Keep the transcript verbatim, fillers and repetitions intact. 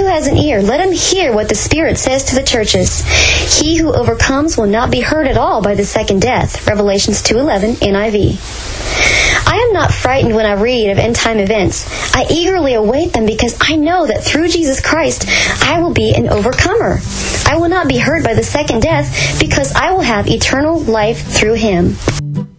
has an ear, let him hear what the Spirit says to the churches. He who overcomes will not be hurt at all by the second death. Revelations two eleven, N I V. I am not frightened when I read of end-time events. I eagerly await them because I know that through Jesus Christ I will be an overcomer. I will not be hurt by the second death because I will have eternal life through him.